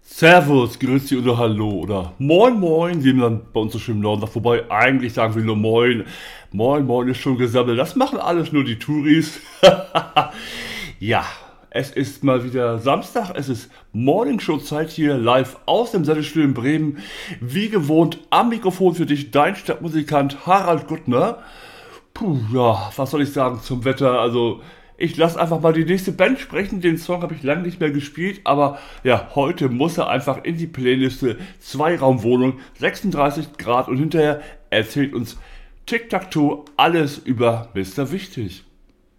Servus, Grüezi oder Hallo oder Moin Moin, wie man bei uns so schön im Norden sagt. Wobei, eigentlich sagen wir nur Moin. Moin Moin ist schon gesammelt. Das machen alles nur die Touris. Ja, es ist mal wieder Samstag. Es ist Morningshow-Zeit hier live aus dem Sattelstuhl in Bremen. Wie gewohnt am Mikrofon für dich dein Stadtmusikant Harald Guttner. Puh, ja, was soll ich sagen zum Wetter? Also, ich lasse einfach mal die nächste Band sprechen. Den Song habe ich lange nicht mehr gespielt, aber ja, heute muss er einfach in die Playliste. Zweiraumwohnung, 36 Grad und hinterher erzählt uns Tic-Tac-Toe alles über Mr. Wichtig.